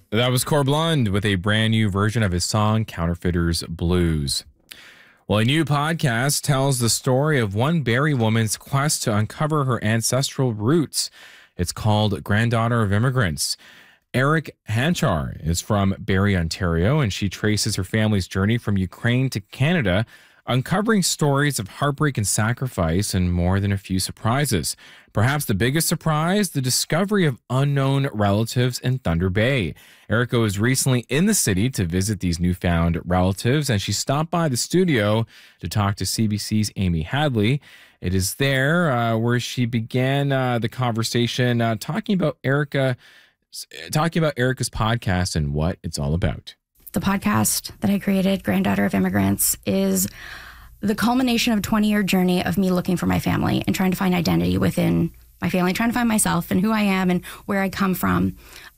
That was Corblund with a brand new version of his song Counterfeiters Blues. Well, a new podcast tells the story of one Barrie woman's quest to uncover her ancestral roots. It's called Granddaughter of Immigrants. Eric Hanchar is from Barrie, Ontario, and she traces her family's journey from Ukraine to Canada, uncovering stories of heartbreak and sacrifice and more than a few surprises. Perhaps the biggest surprise, the discovery of unknown relatives in Thunder Bay. Erica was recently in the city to visit these newfound relatives, and she stopped by the studio to talk to CBC's Amy Hadley. It is there where she began the conversation talking about Erica's podcast and what it's all about. The podcast that I created, Granddaughter of Immigrants, is the culmination of a 20-year journey of me looking for my family and trying to find identity within my family, trying to find myself and who I am and where I come from.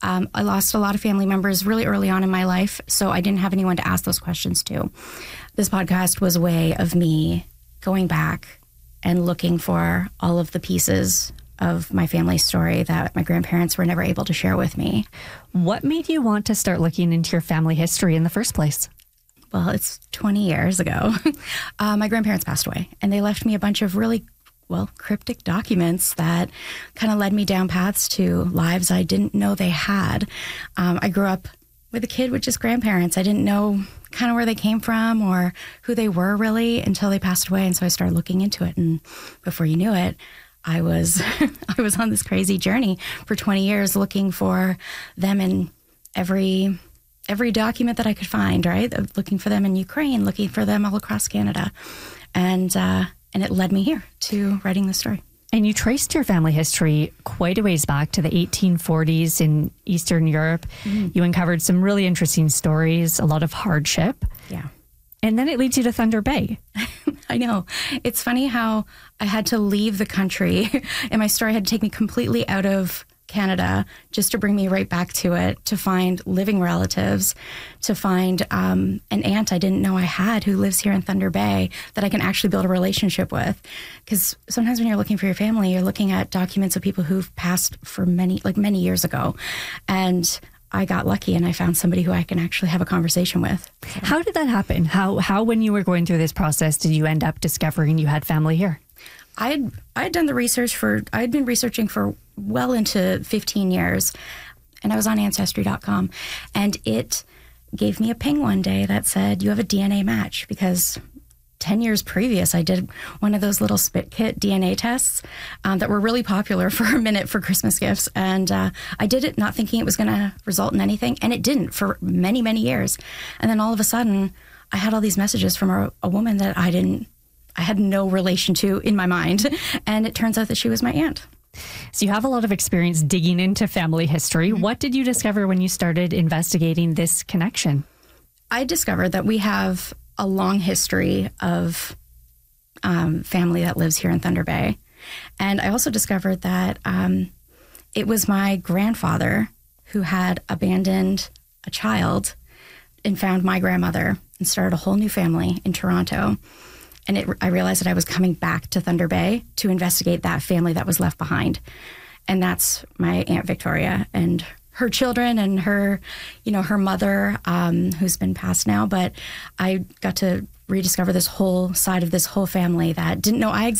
I lost a lot of family members really early on in my life, so I didn't have anyone to ask those questions to. This podcast was a way of me going back and looking for all of the pieces of my family story that my grandparents were never able to share with me. What made you want to start looking into your family history in the first place? Well, it's 20 years ago. My grandparents passed away, and they left me a bunch of really, cryptic documents that kind of led me down paths to lives I didn't know they had. I grew up with a kid with just grandparents. I didn't know kind of where they came from or who they were really until they passed away, and so I started looking into it, and before you knew it, I was on this crazy journey for 20 years looking for them in every document that I could find, right? Looking for them in Ukraine, looking for them all across Canada. And it led me here to writing the story. And you traced your family history quite a ways back to the 1840s in Eastern Europe. Mm-hmm. You uncovered some really interesting stories, a lot of hardship. Yeah. And then it leads you to Thunder Bay. I know. It's funny how I had to leave the country and my story had to take me completely out of Canada just to bring me right back to it, to find living relatives, to find an aunt I didn't know I had who lives here in Thunder Bay that I can actually build a relationship with. Because sometimes when you're looking for your family, you're looking at documents of people who've passed for many years ago. And I got lucky and I found somebody who I can actually have a conversation with. So. How did that happen? How, when you were going through this process, did you end up discovering you had family here? I'd done the research I'd been researching for well into 15 years, and I was on Ancestry.com, and it gave me a ping one day that said, you have a DNA match, because 10 years previous, I did one of those little spit kit DNA tests that were really popular for a minute for Christmas gifts. And I did it not thinking it was going to result in anything. And it didn't for many, many years. And then all of a sudden, I had all these messages from a woman that I had no relation to in my mind. And it turns out that she was my aunt. So you have a lot of experience digging into family history. Mm-hmm. What did you discover when you started investigating this connection? I discovered that we have a long history of family that lives here in Thunder Bay. And I also discovered that it was my grandfather who had abandoned a child and found my grandmother and started a whole new family in Toronto. And I realized that I was coming back to Thunder Bay to investigate that family that was left behind. And that's my Aunt Victoria and her children and her mother, who's been passed now. But I got to rediscover this whole side of this whole family that didn't know I existed.